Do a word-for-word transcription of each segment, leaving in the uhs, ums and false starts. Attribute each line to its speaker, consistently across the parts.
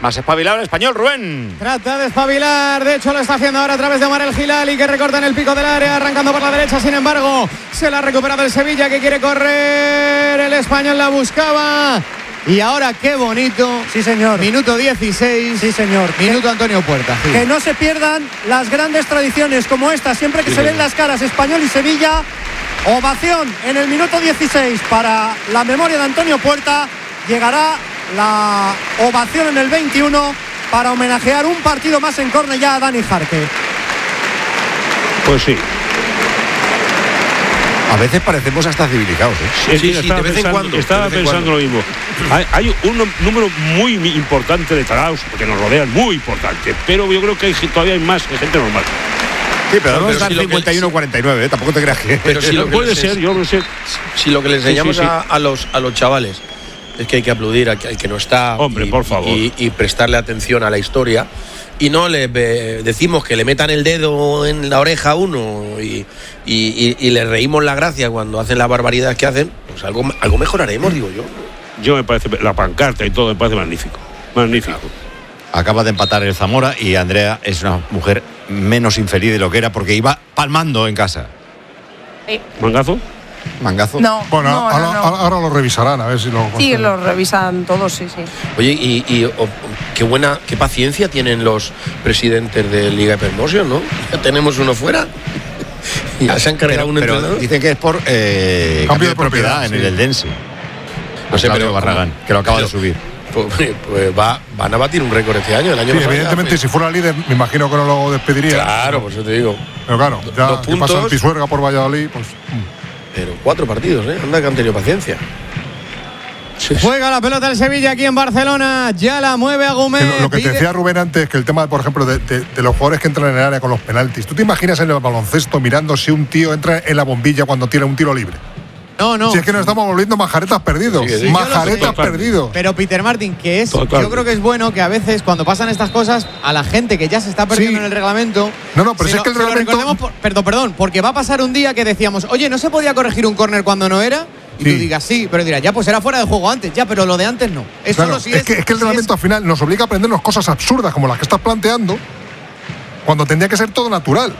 Speaker 1: Más espabilado el Español, Rubén.
Speaker 2: Trata de espabilar, de hecho lo está haciendo ahora a través de Omar El Hilali, que recorta en el pico del área, arrancando por la derecha, sin embargo, se la ha recuperado el Sevilla, que quiere correr, el Español la buscaba. Y ahora qué bonito.
Speaker 3: Sí, señor.
Speaker 2: Minuto dieciséis.
Speaker 3: Sí, señor.
Speaker 2: Minuto Antonio Puerta. Sí.
Speaker 3: Que no se pierdan las grandes tradiciones como esta, siempre que sí, se ven las caras Español y Sevilla. Ovación en el minuto dieciséis para la memoria de Antonio Puerta. Llegará la ovación en el veintiuno para homenajear un partido más en Cornellá a Dani Jarque.
Speaker 4: Pues sí.
Speaker 1: A veces parecemos hasta civilizados, ¿eh?
Speaker 4: Sí, sí, sí, de vez en cuando. Estaba pensando lo mismo. Hay, hay un número muy importante de tarados que nos rodean, muy importante, pero yo creo que hay, todavía hay más gente normal.
Speaker 1: Sí, pero no están cincuenta y uno cuarenta y nueve, ¿eh? Tampoco te creas que...
Speaker 5: Pero si lo que
Speaker 4: puede
Speaker 5: les,
Speaker 4: ser, yo no sé.
Speaker 5: Si lo que les enseñamos
Speaker 4: sí, sí, sí.
Speaker 5: A, a, los, a los chavales es que hay que aplaudir al que, al que no está.
Speaker 4: Hombre,
Speaker 5: y,
Speaker 4: por favor.
Speaker 5: Y, y prestarle atención a la historia. Y no le eh, decimos que le metan el dedo en la oreja a uno y, y, y, y le reímos la gracia cuando hacen las barbaridades que hacen, pues algo, algo mejoraremos, digo yo.
Speaker 4: Yo me parece, la pancarta y todo me parece magnífico. Magnífico.
Speaker 1: Acaba de empatar el Zamora y Andrea es una mujer menos infeliz de lo que era porque iba palmando en casa.
Speaker 6: Sí.
Speaker 4: ¿Mangazo?
Speaker 1: ¿Mangazo?
Speaker 6: No,
Speaker 7: bueno,
Speaker 6: no,
Speaker 7: ahora,
Speaker 6: no, no.
Speaker 7: ahora lo revisarán, a ver si lo...
Speaker 6: Sí, lo revisan todos, sí, sí.
Speaker 5: Oye, y, y oh, qué buena, qué paciencia tienen los presidentes de Liga Hypermotion, ¿no? Ya tenemos uno fuera. Ya se han cargado un
Speaker 1: pero
Speaker 5: entrenador.
Speaker 1: dicen que es por eh, cambio de propiedad, propiedad en sí. el Eldense.
Speaker 5: No sé, pero
Speaker 1: Barragán, que lo acaba
Speaker 5: pero,
Speaker 1: de subir.
Speaker 5: Pues, pues va, van a batir un récord este año, el año
Speaker 7: sí,
Speaker 5: pasado.
Speaker 7: Evidentemente,
Speaker 5: ya, pues.
Speaker 7: si fuera líder, me imagino que no lo despediría.
Speaker 5: Claro, por eso te digo.
Speaker 7: Pero claro, ya
Speaker 5: dos
Speaker 7: que
Speaker 5: puntos,
Speaker 7: pasa el Pisuerga por Valladolid, pues.
Speaker 5: Pero cuatro partidos, ¿eh? Anda que han tenido paciencia.
Speaker 2: Sí. Juega la pelota el Sevilla aquí en Barcelona, ya la mueve a Gómez.
Speaker 7: Lo, lo que
Speaker 2: pide...
Speaker 7: te decía Rubén antes, que el tema, por ejemplo, de, de, de los jugadores que entran en el área con los penaltis. ¿Tú te imaginas en el baloncesto mirando si un tío entra en la bombilla cuando tiene un tiro libre?
Speaker 2: No, no.
Speaker 7: Si es que nos estamos volviendo majaretas perdidos. Sí, sí. Majaretas perdidos.
Speaker 2: Pero Peter Martin, que es,
Speaker 4: Total.
Speaker 2: yo creo que es bueno que a veces cuando pasan estas cosas, a la gente que ya se está perdiendo sí. en el reglamento.
Speaker 7: No, no, pero si es que el reglamento.
Speaker 2: Por, perdón, perdón, porque va a pasar un día que decíamos, oye, ¿no se podía corregir un córner cuando no era? Y sí. tú digas, sí, pero dirás, ya, pues era fuera de juego antes, ya, pero lo de antes no. Es
Speaker 7: claro,
Speaker 2: solo si
Speaker 7: es,
Speaker 2: es
Speaker 7: que, es que el
Speaker 2: si
Speaker 7: reglamento
Speaker 2: es...
Speaker 7: al final nos obliga a aprendernos cosas absurdas como las que estás planteando, cuando tendría que ser todo natural.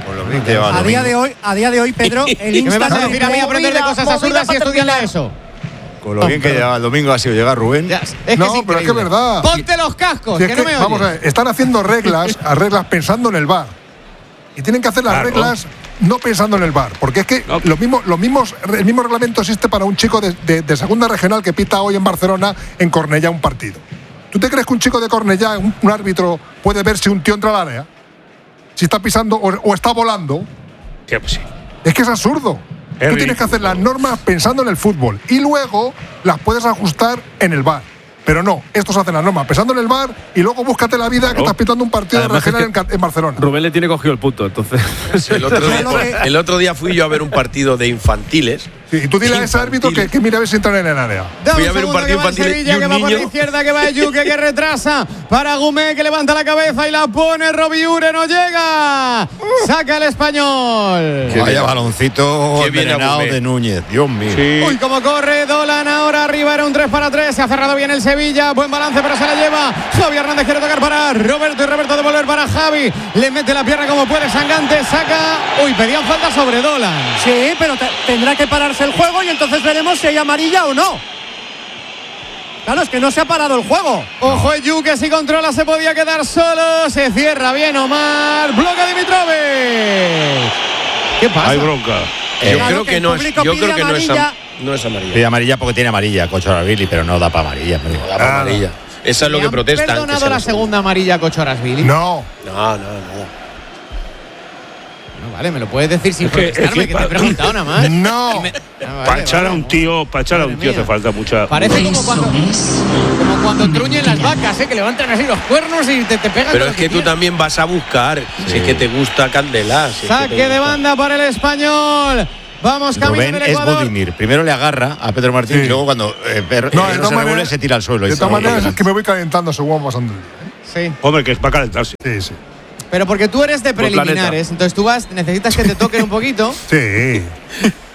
Speaker 3: A día de hoy, a día de hoy, Pedro, el
Speaker 2: ¿Qué me vas a decir a mí aprender de cosas absurdas y estudiarla eso?
Speaker 1: Con lo bien que lleva el domingo ha sido llegar Rubén.
Speaker 2: Ya, es
Speaker 7: no,
Speaker 2: que
Speaker 7: pero es que es verdad.
Speaker 2: Ponte los cascos,
Speaker 7: si
Speaker 2: que,
Speaker 7: es
Speaker 2: no
Speaker 7: que,
Speaker 2: me
Speaker 7: vamos
Speaker 2: oyes.
Speaker 7: a ver, están haciendo reglas, a reglas pensando en el V A R. Y tienen que hacer las
Speaker 4: claro.
Speaker 7: reglas no pensando en el V A R. Porque es que no. los mismos, los mismos, el mismo reglamento existe para un chico de, de, de segunda regional que pita hoy en Barcelona, en Cornellá, un partido. ¿Tú te crees que un chico de Cornellá, un, un árbitro, puede ver si un tío entra al área? Si está pisando o, o está volando.
Speaker 4: Sí, pues sí.
Speaker 7: Es que es absurdo.
Speaker 4: Es
Speaker 7: Tú tienes
Speaker 4: ridículo.
Speaker 7: que hacer las normas pensando en el fútbol y luego las puedes ajustar en el V A R. Pero no, estos hacen las normas pensando en el V A R y luego búscate la vida claro. que estás pitando un partido
Speaker 8: Además
Speaker 7: de regional
Speaker 8: es que
Speaker 7: en, en Barcelona.
Speaker 8: Rubén le tiene cogido el punto, entonces.
Speaker 5: Sí, el, otro día, el otro día fui yo a ver un partido de infantiles.
Speaker 7: Sí, y tú dile a ese árbitro que, que mira a ver si entran en el área.
Speaker 5: Fui a ver un partido infantil
Speaker 2: Sevilla,
Speaker 5: y un
Speaker 2: que va
Speaker 5: niño.
Speaker 2: por la izquierda, que va Yuque, que retrasa para Gumé, que levanta la cabeza y la pone. Robiure no llega. Saca el Español.
Speaker 1: Qué Vaya baloncito envenenado de Núñez. Dios mío.
Speaker 2: Sí. Uy, cómo corre Dolan ahora arriba. Era un tres para tres. Se ha cerrado bien el Sevilla. Buen balance, pero se la lleva. Javi Hernández quiere tocar para Roberto y Roberto devolver para Javi. Le mete la pierna como puede. Sangante saca. Uy, pedían falta sobre Dolan.
Speaker 3: Sí, pero te, tendrá que pararse el juego y entonces veremos si hay amarilla o no. Claro, es que no se ha parado el juego.
Speaker 2: Ojo, Eyu, que si controla se podía quedar solo. Se cierra bien Omar. Bloque Dimitrovic. ¿Qué pasa?
Speaker 4: Hay bronca.
Speaker 5: Eh, yo creo que, que no es, yo creo que no es, am, no es amarilla.
Speaker 1: Pide amarilla porque tiene amarilla, Cochorasvili, pero no da para amarilla. No
Speaker 5: da para amarilla. Eso es lo que protestan.
Speaker 2: ¿Han perdonado la segunda amarilla Cochorasvili?
Speaker 7: No.
Speaker 5: No, no, no.
Speaker 2: No, vale, me lo puedes decir sin
Speaker 4: es que,
Speaker 2: protestarme,
Speaker 4: es que,
Speaker 2: que te he preguntado nada más.
Speaker 7: No.
Speaker 2: Me... Ah, vale,
Speaker 4: para echar
Speaker 2: vale,
Speaker 4: a un tío, para echar a un tío hace falta mucha.
Speaker 2: Parece como cuando, como cuando truñen las vacas, ¿eh? Que levantan así los cuernos y te, te pegan.
Speaker 5: Pero es que, que tú también vas a buscar, sí. si es que te gusta Candela. Si
Speaker 2: Saque
Speaker 5: es que
Speaker 2: de banda para el Español. Vamos, camino del Ecuador.
Speaker 1: Es Budimir. Primero le agarra a Pedro Martín sí. y luego cuando eh, per,
Speaker 7: no,
Speaker 1: eh, no se revuelve se tira al suelo.
Speaker 7: De todas maneras es que me voy calentando según va pasando el día.
Speaker 2: ¿eh? Sí.
Speaker 4: Hombre, que es para calentarse.
Speaker 7: Sí, sí.
Speaker 2: Pero porque tú eres de preliminares, entonces tú vas, necesitas que te toquen un poquito.
Speaker 7: Sí.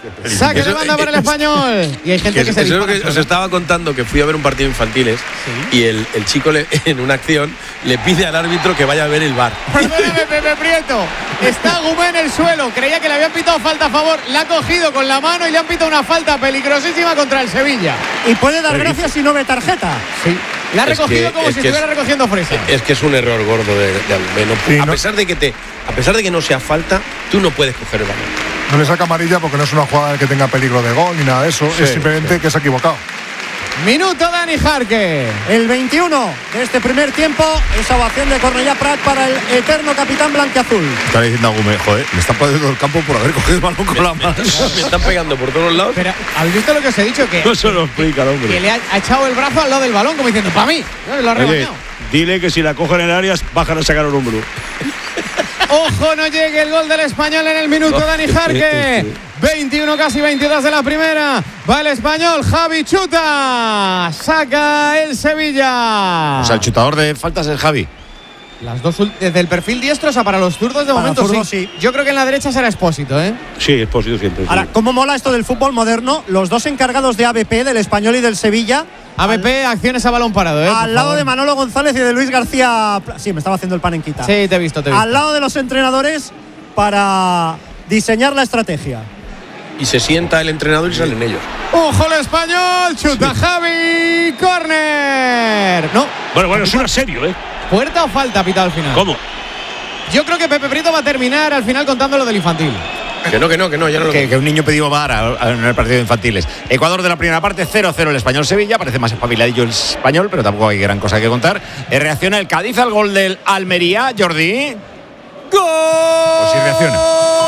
Speaker 2: Saque de banda para el Español. Y hay gente que, que se
Speaker 5: Eso es lo que
Speaker 2: dispara.
Speaker 5: os estaba contando, que fui a ver un partido infantiles ¿Sí? y el, el chico le, en una acción le pide al árbitro que vaya a ver el V A R.
Speaker 2: Perdóname, Pepe Prieto. Está Gumé en el suelo. Creía que le habían pitado falta a favor. La ha cogido con la mano y le han pitado una falta peligrosísima contra el Sevilla.
Speaker 3: Y puede dar gracias si no ve tarjeta.
Speaker 2: Sí. La ha
Speaker 5: Es
Speaker 2: recogido
Speaker 5: que-
Speaker 2: como
Speaker 5: es
Speaker 2: si
Speaker 5: que
Speaker 2: estuviera
Speaker 5: es-
Speaker 2: recogiendo fresa.
Speaker 5: Es que es un error gordo de, de Agumé. No-
Speaker 7: Sí,
Speaker 5: a
Speaker 7: no-
Speaker 5: pesar de que te, a pesar de que no sea falta, tú no puedes coger el balón.
Speaker 7: No le saca amarilla porque no es una jugada que tenga peligro de gol ni nada de eso.
Speaker 1: Sí,
Speaker 7: es simplemente
Speaker 1: sí.
Speaker 7: que se ha equivocado.
Speaker 2: Minuto Dani Jarque.
Speaker 3: El veintiuno de este primer tiempo, esa ovación de Cornellà Prat para el eterno capitán blanquiazul.
Speaker 1: Está diciendo a Gumé, joder, me está poniendo el campo por haber cogido el balón con la mano.
Speaker 5: Me están pegando por todos lados.
Speaker 2: Pero, ¿habéis visto lo que os he dicho? Que,
Speaker 4: No se lo explica el hombre.
Speaker 2: que le ha, ha echado el brazo al lado del balón, como diciendo, para mí. ¿No? Lo ha
Speaker 4: Oye,
Speaker 2: rebañado.
Speaker 4: dile que si la cogen en áreas, bajan a sacar el hombro.
Speaker 2: Ojo, no llegue el gol del Español en el minuto, Dani Jarque. veintiuno, casi veintidós de la primera. Va el Español, Javi chuta. Saca el Sevilla.
Speaker 1: O sea, el chutador de faltas es Javi.
Speaker 2: Las dos ul- desde el perfil diestro, o sea, para los zurdos de
Speaker 3: Para
Speaker 2: momento
Speaker 3: zurdos,
Speaker 2: sí.
Speaker 3: sí.
Speaker 2: Yo creo que en la derecha será Expósito, ¿eh?
Speaker 4: Sí, es posible siempre. sí.
Speaker 3: Ahora, ¿cómo mola esto del fútbol moderno? Los dos encargados de A B P, del Español y del Sevilla,
Speaker 2: A B P, acciones a balón parado, ¿eh?
Speaker 3: al
Speaker 2: Por
Speaker 3: lado
Speaker 2: favor.
Speaker 3: de Manolo González y de Luis García. Pla- Sí, me estaba haciendo el pan en quita.
Speaker 2: Sí, te he visto, te he visto.
Speaker 3: Al lado de los entrenadores para diseñar la estrategia.
Speaker 5: Y se sienta el entrenador y salen ellos.
Speaker 2: Ojo el Español, chuta Javi, córner. No,
Speaker 4: Bueno, bueno, es una serio, ¿eh?
Speaker 2: puerta o falta pitado al final.
Speaker 4: ¿Cómo?
Speaker 2: Yo creo que Pepe Prieto va a terminar al final contando lo del infantil.
Speaker 5: Que no, que no, que no, ya no lo
Speaker 1: Que, que un niño pidió V A R a- a- en el partido de infantiles. Ecuador de la primera parte, cero cero el Español-Sevilla. Parece más espabiladillo el Español, pero tampoco hay gran cosa que contar. Eh, reacciona el Cádiz al gol del Almería, Jordi.
Speaker 2: ¡Gol!
Speaker 1: Pues sí reacciona.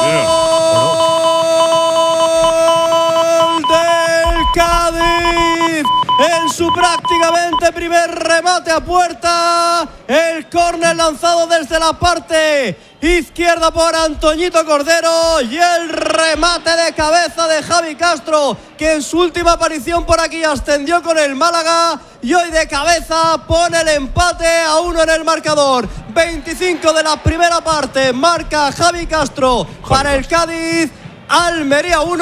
Speaker 3: Del Cádiz en su prácticamente primer remate a puerta, el córner lanzado desde la parte izquierda por Antoñito Cordero y el remate de cabeza de Javi Castro, que en su última aparición por aquí ascendió con el Málaga y hoy de cabeza pone el empate a uno en el marcador. veinticinco de la primera parte, marca Javi Castro para el Cádiz. Almería uno,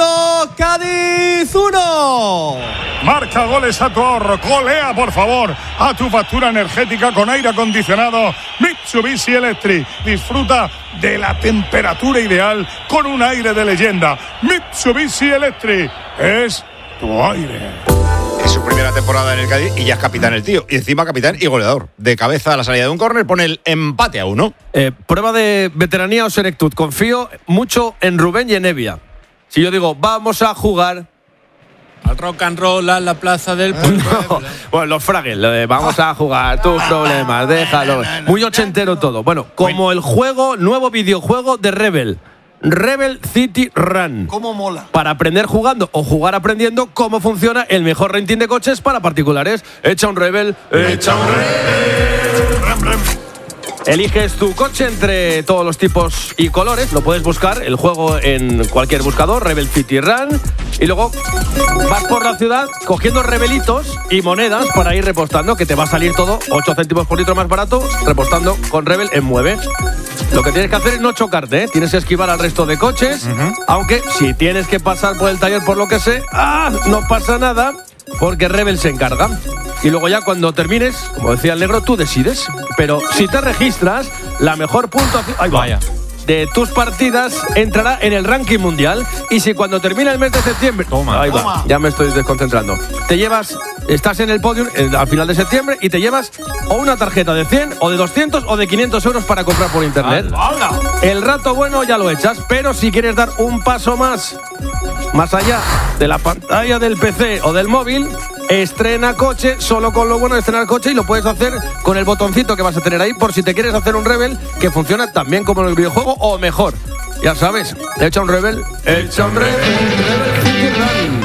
Speaker 3: Cádiz uno.
Speaker 8: Marca goles a tu ahorro, colea por favor a tu factura energética con aire acondicionado Mitsubishi Electric. Disfruta de la temperatura ideal con un aire de leyenda. Mitsubishi Electric es tu aire.
Speaker 1: Es su primera temporada en el Cádiz y ya es capitán el tío. Y encima capitán y goleador. De cabeza a la salida de un córner pone el empate a uno.
Speaker 9: Eh, prueba de veteranía o senectud. Confío mucho en Rubén y en Evia. Si yo digo, vamos a jugar.
Speaker 10: Al rock and roll a la plaza del pueblo.
Speaker 9: No, bueno, los Fraggles, lo de vamos a jugar, tus problemas, déjalo. Muy ochentero todo. Bueno, como el juego, nuevo videojuego de Rebel. Rebel City Run.
Speaker 3: ¿Cómo mola?
Speaker 9: Para aprender jugando o jugar aprendiendo cómo funciona el mejor renting de coches para particulares. Echa un Rebel, echa un Rebel. Eliges tu coche entre todos los tipos y colores. Lo puedes buscar, el juego en cualquier buscador, Rebel City Run. Y luego vas por la ciudad cogiendo rebelitos y monedas para ir repostando, que te va a salir todo ocho céntimos por litro más barato, repostando con Rebel en Mueve. Lo que tienes que hacer es no chocarte, ¿eh? Tienes que esquivar al resto de coches, uh-huh. Aunque si tienes que pasar por el taller por lo que sé, ¡ah! No pasa nada, porque Rebel se encarga. Y luego ya cuando termines, como decía el negro, tú decides. Pero si te registras, la mejor puntuación ahí va,
Speaker 10: Vaya.
Speaker 9: de tus partidas entrará en el ranking mundial. Y si cuando termina el mes de septiembre,
Speaker 10: Toma,
Speaker 9: ahí va,
Speaker 3: toma.
Speaker 9: ya me estoy desconcentrando, te llevas, estás en el podium eh, al final de septiembre y te llevas o una tarjeta de cien o de doscientos o de quinientos euros para comprar por internet.
Speaker 10: ¡Hala!
Speaker 9: El rato bueno ya lo echas, pero si quieres dar un paso más, más allá de la pantalla del P C o del móvil, estrena coche, solo con lo bueno de estrenar coche, y lo puedes hacer con el botoncito que vas a tener ahí por si te quieres hacer un Rebel que funciona tan bien como en el videojuego o mejor. Ya sabes, echa un Rebel, echa un Rebel, Rebel City Run.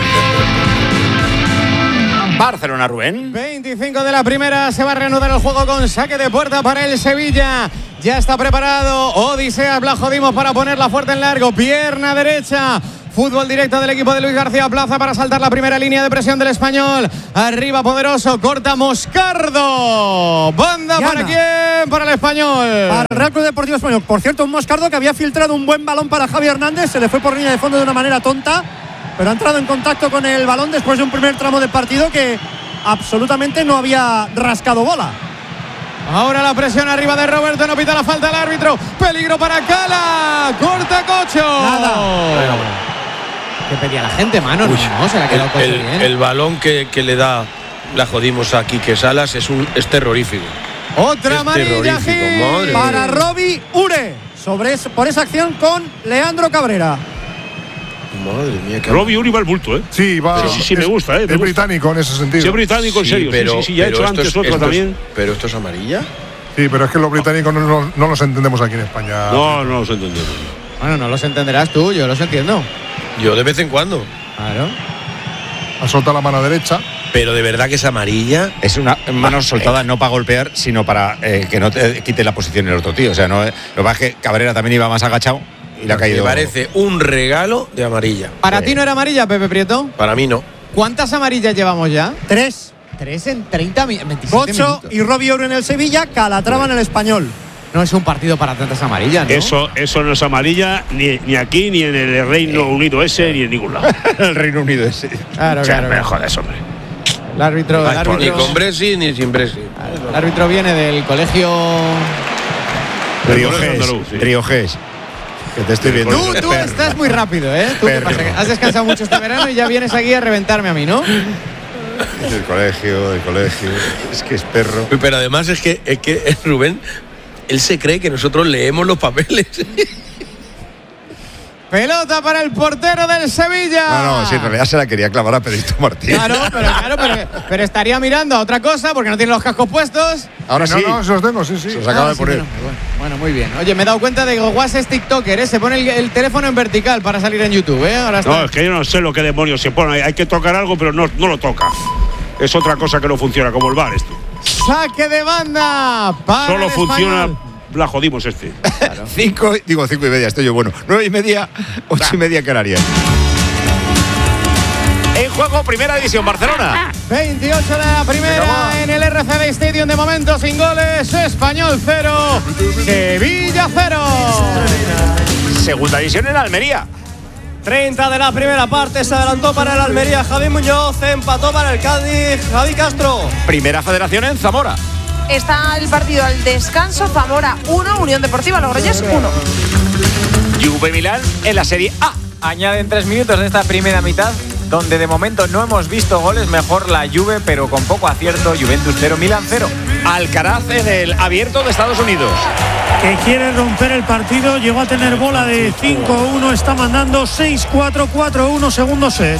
Speaker 1: Barcelona, Rubén.
Speaker 2: veinticinco de la primera, se va a reanudar el juego con saque de puerta para el Sevilla. Ya está preparado Odisea Blajodimos para ponerla fuerte en largo, pierna derecha. Fútbol directo del equipo de Luis García Plaza para saltar la primera línea de presión del Español. Arriba Poderoso, corta Moscardo. Banda
Speaker 3: Yana.
Speaker 2: para quién, para el Español.
Speaker 3: Para el Real Club Deportivo Español. Por cierto, un Moscardo que había filtrado un buen balón para Javi Hernández. Se le fue por línea de fondo de una manera tonta. pero ha entrado en contacto con el balón después de un primer tramo de partido que absolutamente no había rascado bola.
Speaker 2: Ahora la presión arriba de Roberto, no pita la falta el árbitro. Peligro para Cala. Corta Cocho.
Speaker 3: Nada.
Speaker 2: Bueno, que pedía la gente, mano.
Speaker 5: Uy,
Speaker 2: no, se la ha quedado Cocho
Speaker 5: el,
Speaker 2: bien.
Speaker 5: el balón que, que le da, la jodimos a Quique Salas, es, un, es terrorífico.
Speaker 2: Otra
Speaker 5: es
Speaker 2: amarilla
Speaker 5: terrorífico,
Speaker 3: para Robbie Ure sobre eso, por esa acción con Leandro Cabrera.
Speaker 5: Madre mía, qué
Speaker 4: Robbie Uri va al bulto, ¿eh?
Speaker 7: Sí, va.
Speaker 4: Pero sí, sí, me gusta, ¿eh? Me
Speaker 7: Es
Speaker 4: gusta.
Speaker 7: británico en ese sentido.
Speaker 4: Sí, es británico, en
Speaker 5: Sí,
Speaker 4: serio.
Speaker 5: pero,
Speaker 4: sí, sí, sí, ya ha
Speaker 5: pero
Speaker 4: hecho
Speaker 5: esto
Speaker 4: antes
Speaker 5: es-
Speaker 4: otro
Speaker 5: esto es-
Speaker 4: también.
Speaker 5: Pero esto es amarilla.
Speaker 7: Sí, pero es que los británicos no, no, no los entendemos aquí en España.
Speaker 4: No, no los entendemos.
Speaker 2: Bueno, no los entenderás tú, yo los entiendo.
Speaker 5: Yo de vez en cuando.
Speaker 2: Claro.
Speaker 7: Ha soltado la mano derecha.
Speaker 5: Pero de verdad que es amarilla.
Speaker 1: Es una mano soltada no para golpear, sino para eh, que no te quite la posición el otro tío. O sea, no, eh, lo que pasa es que Cabrera también iba más agachado y le ha caído.
Speaker 5: Me parece un regalo de amarilla.
Speaker 2: ¿Para
Speaker 1: Sí.
Speaker 2: ti no era amarilla, Pepe Prieto?
Speaker 5: Para mí no.
Speaker 2: ¿Cuántas amarillas llevamos ya?
Speaker 3: Tres.
Speaker 2: Tres en treinta mi- veintisiete
Speaker 3: Cocho
Speaker 2: minutos.
Speaker 3: y Robbie Ure en el Sevilla, Calatrava en el Español.
Speaker 2: No es un partido para tantas amarillas, ¿no?
Speaker 4: Eso, eso no es amarilla ni, ni aquí, ni en el Reino Unido ese, ni en ningún lado.
Speaker 1: el Reino Unido ese.
Speaker 2: Claro,
Speaker 4: O sea,
Speaker 2: claro.
Speaker 4: me jodas, hombre.
Speaker 2: El árbitro, el
Speaker 5: Ni
Speaker 2: árbitro,
Speaker 5: con Bresi ni sin Bresi.
Speaker 2: el árbitro viene del colegio.
Speaker 1: Riojés.
Speaker 4: andaluz, sí.
Speaker 1: Riojés. Que te estoy viendo.
Speaker 2: Tú, tú
Speaker 1: Perro.
Speaker 2: estás muy rápido, ¿eh? ¿Tú qué
Speaker 1: Perro.
Speaker 2: pasa? ¿Que ¿Has descansado mucho este verano y ya vienes aquí a reventarme a mí, no?
Speaker 1: Del colegio, del colegio. Es que es perro.
Speaker 5: Uy, pero además es que, es que Rubén, él se cree que nosotros leemos los papeles.
Speaker 2: Pelota para el portero del Sevilla.
Speaker 1: No, no, sí, en realidad se la quería clavar a Pedrito Martín.
Speaker 2: Claro, pero, claro pero, pero estaría mirando a otra cosa porque no tiene los cascos puestos.
Speaker 1: Ahora
Speaker 7: no,
Speaker 1: sí.
Speaker 7: no, se los tengo, sí, sí.
Speaker 1: Se los acaba
Speaker 2: Ah,
Speaker 1: de
Speaker 2: sí,
Speaker 1: poner.
Speaker 2: bueno, bueno, bueno, muy bien. Oye, me he dado cuenta de que Guas es TikToker, ¿eh? Se pone el, el teléfono en vertical para salir en YouTube, ¿eh? Ahora está.
Speaker 4: No, es que yo no sé lo que demonios se pone. Hay- Hay que tocar algo, pero no, no lo toca. Es otra cosa que no funciona, como el bar esto.
Speaker 2: Saque de banda para
Speaker 4: Solo
Speaker 2: el
Speaker 4: funciona,
Speaker 2: Español.
Speaker 4: la jodimos este.
Speaker 1: Cinco, digo cinco y media, estoy yo bueno. Nueve y media, ocho y media Canarias. En juego, primera división, Barcelona.
Speaker 2: veintiocho de la primera en el R C D Stadium, de momento sin goles. Español cero, Sevilla cero.
Speaker 1: Segunda división en Almería.
Speaker 3: treinta de la primera parte, se adelantó para el Almería Javi Muñoz, empató para el Cádiz Javi Castro.
Speaker 1: Primera federación en Zamora.
Speaker 6: Está el partido al descanso. Zamora uno, Unión Deportiva Logroñés uno.
Speaker 1: Juve Milán en la Serie A.
Speaker 11: Añaden tres minutos de esta primera mitad, donde de momento no hemos visto goles. Mejor la Juve, pero con poco acierto. Juventus cero, Milán cero.
Speaker 1: Alcaraz en el Abierto de Estados Unidos.
Speaker 12: Que quiere romper el partido, llegó a tener bola de cinco uno, está mandando seis cuatro, cuatro uno, segundo set.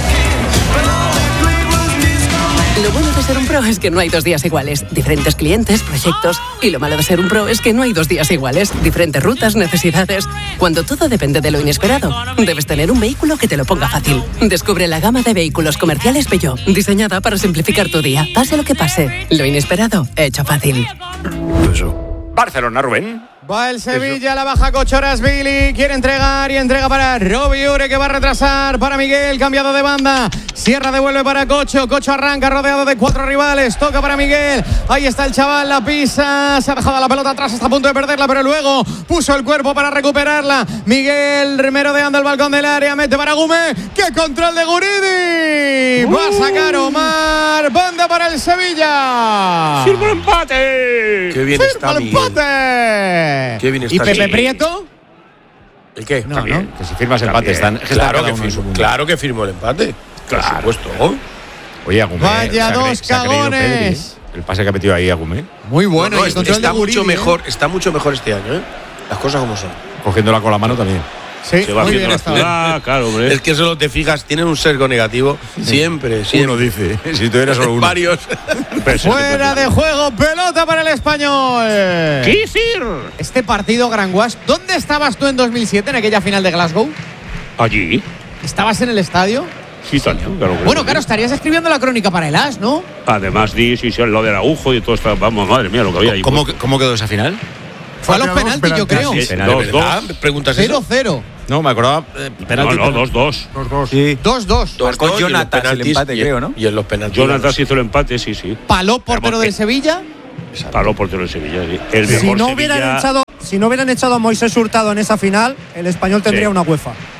Speaker 13: Lo bueno de ser un pro es que no hay dos días iguales. Diferentes clientes, proyectos. Y lo malo de ser un pro es que no hay dos días iguales. Diferentes rutas, necesidades. Cuando todo depende de lo inesperado, debes tener un vehículo que te lo ponga fácil. Descubre la gama de vehículos comerciales Peugeot, diseñada para simplificar tu día. Pase lo que pase, lo inesperado, hecho fácil.
Speaker 1: Barcelona, Rubén.
Speaker 2: Va el Sevilla, la baja Cochorasvili, quiere entregar y entrega para Robbie Ure, que va a retrasar para Miguel, cambiado de banda. Sierra devuelve para Cocho, Cocho arranca rodeado de cuatro rivales, toca para Miguel. Ahí está el chaval, la pisa, se ha dejado la pelota atrás, está a punto de perderla, pero luego puso el cuerpo para recuperarla. Miguel merodeando el balcón del área, mete para Gume. ¡Qué control de Guridi! Va a sacar Omar, banda para el Sevilla.
Speaker 4: ¡Firma el empate!
Speaker 5: ¡Qué bien está
Speaker 2: ¡Firma el
Speaker 5: Miguel!
Speaker 2: empate!
Speaker 5: Qué bien
Speaker 2: ¿Y
Speaker 5: está
Speaker 2: Pepe
Speaker 5: Miguel.
Speaker 2: Prieto?
Speaker 5: ¿El qué?
Speaker 2: No,
Speaker 1: Bien,
Speaker 2: ¿no?
Speaker 1: que si firmas empate, están, es que están
Speaker 5: Claro
Speaker 1: cada
Speaker 5: que,
Speaker 1: uno en su
Speaker 5: firmo,
Speaker 1: mundo.
Speaker 5: claro que firmó el empate.
Speaker 4: Claro.
Speaker 5: Por supuesto.
Speaker 1: Oye, Agumé.
Speaker 2: Vaya
Speaker 1: se ha cre-
Speaker 2: dos
Speaker 1: se ha creído
Speaker 2: cagones.
Speaker 1: Pedri, ¿eh? El pase que ha metido ahí Agumé,
Speaker 2: Muy bueno.
Speaker 5: No, no,
Speaker 2: y el control
Speaker 5: está
Speaker 2: de Guridi,
Speaker 5: mucho
Speaker 2: ¿eh?
Speaker 5: mejor, está mucho mejor este año, ¿eh? Las cosas como son.
Speaker 1: cogiéndola con la mano también.
Speaker 2: Sí,
Speaker 4: Se va
Speaker 2: muy
Speaker 4: haciendo
Speaker 2: bien
Speaker 4: la
Speaker 2: estaba.
Speaker 4: ciudad, claro, hombre.
Speaker 5: Es que solo te fijas, tienen un sesgo negativo. Siempre, siempre.
Speaker 1: Uno dice, si tú eras solo uno.
Speaker 5: Varios.
Speaker 2: Fuera de juego, pelota para el Español.
Speaker 4: ¿Qué decir?
Speaker 2: Este partido, Granguas, ¿dónde estabas tú en dos mil siete en aquella final de Glasgow?
Speaker 4: Allí.
Speaker 2: ¿Estabas en el estadio?
Speaker 4: Sí, tanto. Claro,
Speaker 2: Bueno, claro, estarías escribiendo la crónica para el As, ¿no?
Speaker 4: Además, di, sí, sí, lo del agujo y todo esto. Vamos, madre mía, lo que había ahí.
Speaker 1: ¿Cómo, ¿Cómo quedó esa final?
Speaker 2: Fue a los
Speaker 7: Dos
Speaker 2: penaltis, yo creo.
Speaker 7: penaltis.
Speaker 1: Sí,
Speaker 4: Dos, dos.
Speaker 5: Preguntas eso.
Speaker 2: cero cero.
Speaker 1: No, me acordaba. Eh, penalti,
Speaker 4: No, no, dos, dos.
Speaker 7: Los dos.
Speaker 11: Sí.
Speaker 2: dos dos.
Speaker 5: Dos,
Speaker 11: Marcó
Speaker 5: dos, y en los
Speaker 11: Jonatas el
Speaker 5: penaltis,
Speaker 11: empate,
Speaker 5: y en-
Speaker 11: creo, ¿no?
Speaker 5: Y en los penaltis.
Speaker 4: Jonathan hizo el empate, sí, sí.
Speaker 2: Paló portero del Sevilla.
Speaker 4: Paró portero de Sevilla. Sí. El mejor
Speaker 3: Si no,
Speaker 4: Sevilla.
Speaker 3: hubieran echado, si no hubieran echado a Moisés Hurtado en esa final, el Español tendría
Speaker 4: Sí.
Speaker 3: una UEFA.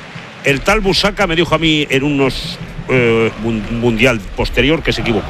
Speaker 4: el tal Busaca me dijo a mí en unos eh, mundial posterior que se equivocó.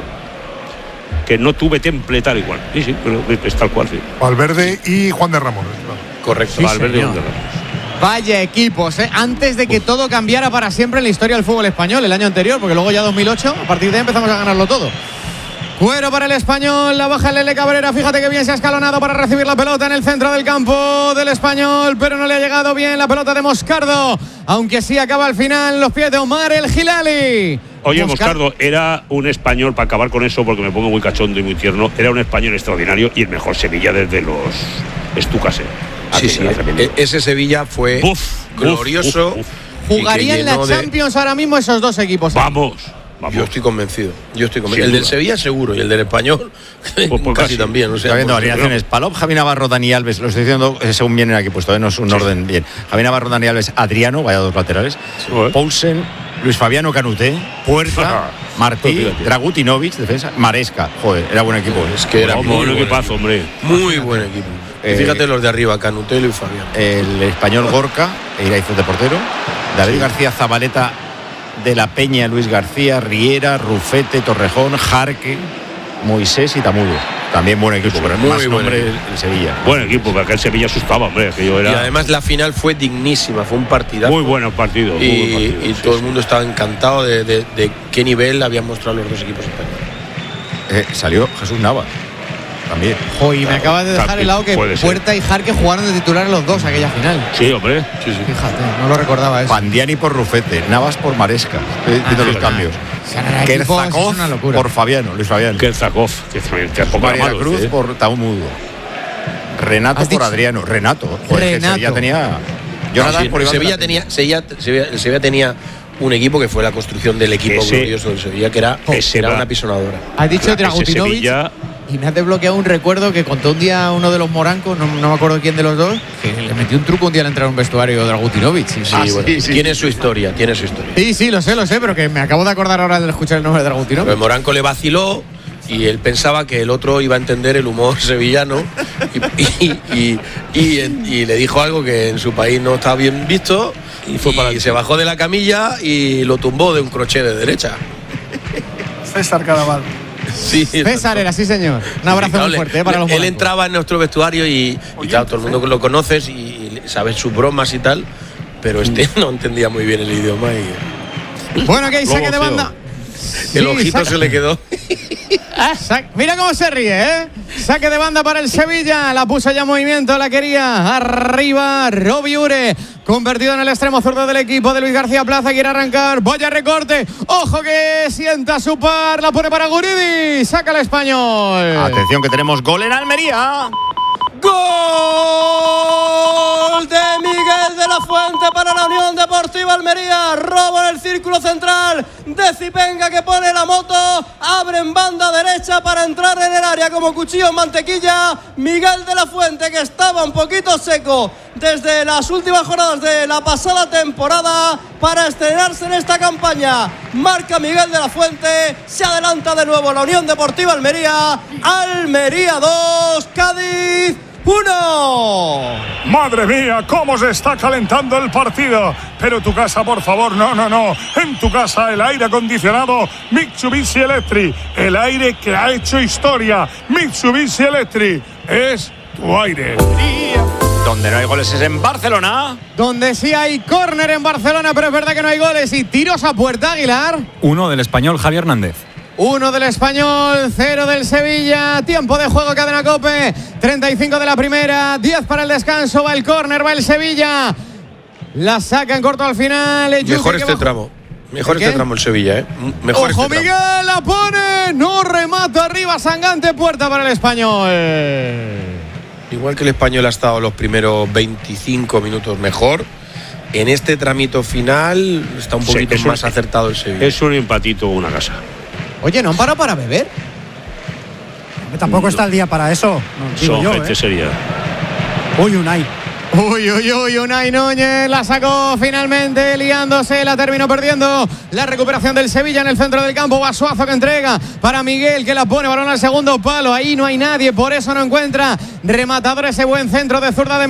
Speaker 4: Que no tuve temple tal igual. Sí, sí, pero es tal cual. Sí.
Speaker 7: Valverde y Juan de Ramón.
Speaker 4: Correcto,
Speaker 2: sí,
Speaker 4: Valverde y Juan de
Speaker 2: señor.
Speaker 4: Ramón.
Speaker 2: Vaya equipos, ¿eh? Antes de que Uf. todo cambiara para siempre en la historia del fútbol español, el año anterior, porque luego ya dos mil ocho, a partir de ahí empezamos a ganarlo todo. Cuero para el Español, la baja el Lele Cabrera, fíjate que bien se ha escalonado para recibir la pelota en el centro del campo del Español, pero no le ha llegado bien la pelota de Moscardo, aunque sí acaba al final los pies de Omar El Hilali.
Speaker 4: Oye, Moscar- Moscardo era un español, para acabar con eso, porque me pongo muy cachondo y muy tierno, era un español extraordinario y el mejor Sevilla desde los Estucas. ¿eh?
Speaker 5: Sí, sí, e- ese Sevilla fue uf, glorioso.
Speaker 4: Uf, uf.
Speaker 2: Jugarían en la Champions de... ahora mismo esos dos equipos.
Speaker 4: Vamos. Vamos.
Speaker 5: Yo estoy convencido. Yo estoy convencido. El del Sevilla seguro y el del Español pues, pues casi, casi también. O sea,
Speaker 1: está viendo alineaciones. Palop, Javi Navarro, Dani Alves. Lo estoy diciendo según vienen aquí puesto, ¿eh? No es un sí. orden bien. Javi Navarro, Dani Alves, Adriano, vaya dos laterales. Sí. Poulsen, Luis Fabiano Canuté, Puerta, Martí, Dragutinovic, defensa, Maresca. Joder, era buen equipo.
Speaker 5: Es que era
Speaker 4: muy buen equipazo, hombre.
Speaker 5: Muy buen equipo. Eh, Fíjate los de arriba, Canuté y Luis Fabiano.
Speaker 1: El español Gorka, Iraizoz de portero. David sí. García Zabaleta, de la Peña, Luis García, Riera, Rufete, Torrejón, Jarque, Moisés y Tamudo. También buen equipo, pero
Speaker 5: muy
Speaker 1: más
Speaker 5: buen
Speaker 1: nombre
Speaker 5: equipo.
Speaker 1: el Sevilla.
Speaker 4: Buen equipo, porque aquel Sevilla asustaba, hombre. Que yo era...
Speaker 5: Y además la final fue dignísima, fue un partidazo.
Speaker 4: Muy bueno partido.
Speaker 5: Y,
Speaker 4: muy buen partido,
Speaker 5: y
Speaker 4: sí,
Speaker 5: todo
Speaker 4: sí.
Speaker 5: el mundo estaba encantado de, de, de qué nivel habían mostrado los dos equipos españoles.
Speaker 1: Eh, salió Jesús Navas. También.
Speaker 2: Jo, y me acabas de dejar el lado que Puerta y Jarque jugaron de titular los dos aquella final.
Speaker 4: Sí, hombre. Sí, sí.
Speaker 2: Fíjate, no lo recordaba eso.
Speaker 1: Pandiani por Rufete, Navas por Maresca. Ah, viendo los cambios. Kerzakov por Fabiano, Luis Fabiano.
Speaker 4: Kerzakov, que
Speaker 1: María Cruz ¿eh? por Tamudo. Renato por Adriano. Renato. Pues
Speaker 2: Renato.
Speaker 1: Sevilla tenía.
Speaker 5: No, sí, por Sevilla tenía, Sevilla, Sevilla, Sevilla tenía un equipo que fue la construcción del equipo ese, glorioso del Sevilla, que era, era una pisonadora.
Speaker 2: Has dicho Dragutinovic. Y me has desbloqueado un recuerdo que contó un día uno de los morancos, no, no me acuerdo quién de los dos, que le metió un truco un día al entrar a un vestuario de Dragutinovic. Sí,
Speaker 5: sí, ah, bueno, sí, sí, tiene sí, su sí. historia, tiene su historia.
Speaker 2: Sí, sí, lo sé, lo sé, pero que me acabo de acordar ahora de escuchar el nombre de Dragutinovic.
Speaker 5: El Moranco le vaciló y él pensaba que el otro iba a entender el humor sevillano y, y, y, y, y, y le dijo algo que en su país no estaba bien visto y, fue para y se bajó de la camilla y lo tumbó de un crochet de derecha.
Speaker 7: César Cadaval.
Speaker 5: Sí,
Speaker 2: César era, sí señor. Un abrazo sí, claro, muy fuerte eh, para
Speaker 5: le,
Speaker 2: los
Speaker 5: Él
Speaker 2: morancos.
Speaker 5: entraba en nuestro vestuario y, y claro, todo el mundo lo conoces y, y sabes sus bromas y tal, pero este no entendía muy bien el idioma y...
Speaker 2: Bueno, que hay saque de banda.
Speaker 5: El sí, ojito saca. Se le quedó.
Speaker 2: Ah, mira cómo se ríe, ¿eh? Saque de banda para el Sevilla. La puso ya en movimiento, la quería. Arriba, Robi Ure. Convertido en el extremo zurdo del equipo de Luis García Plaza. Quiere arrancar. Vaya recorte. Ojo que sienta su par. La pone para Guridi. Saca el Español.
Speaker 1: Atención que tenemos gol en Almería.
Speaker 3: Gol de Miguel de la Fuente para la Unión Deportiva Almería. Robo en el círculo central de Zipenga que pone la moto. Abre en banda derecha para entrar en el área como cuchillo en mantequilla. Miguel de la Fuente, que estaba un poquito seco desde las últimas jornadas de la pasada temporada, para estrenarse en esta campaña. Marca Miguel de la Fuente. Se adelanta de nuevo la Unión Deportiva Almería. Almería dos, Cádiz uno.
Speaker 8: Madre mía, cómo se está calentando el partido. Pero tu casa, por favor, no, no, no. En tu casa el aire acondicionado Mitsubishi Electric. El aire que ha hecho historia. Mitsubishi Electric es tu aire.
Speaker 1: Donde no hay goles es en Barcelona.
Speaker 2: Donde sí hay córner en Barcelona, pero es verdad que no hay goles. Y tiros a puerta, Aguilar.
Speaker 14: Uno del español Javi Hernández.
Speaker 2: Uno del Español, cero del Sevilla. Tiempo de juego, Cadena COPE. treinta y cinco de la primera, diez para el descanso. Va el córner, va el Sevilla. La saca en corto al final.
Speaker 5: El Mejor este tramo. Mejor este tramo el Sevilla, ¿eh? Mejor
Speaker 2: Ojo,
Speaker 5: este
Speaker 2: Miguel,
Speaker 5: tramo.
Speaker 2: la pone. No remata arriba, Sangante, puerta para el Español.
Speaker 5: Igual que el Español ha estado los primeros veinticinco minutos mejor, en este tramito final está un poquito sí, más un, acertado el Sevilla.
Speaker 4: Es un empatito o una casa.
Speaker 2: Oye, ¿no han parado para beber?
Speaker 3: Tampoco no. está el día para eso. No, digo
Speaker 4: Son
Speaker 3: yo,
Speaker 4: gente
Speaker 3: ¿eh?
Speaker 4: seria.
Speaker 3: Uy, Unai.
Speaker 2: Uy, uy, uy, Unai Núñez la sacó finalmente, liándose, la terminó perdiendo. La recuperación del Sevilla en el centro del campo. Basuazo que entrega para Miguel, que la pone balón al segundo palo. Ahí no hay nadie, por eso no encuentra rematador ese buen centro de zurda de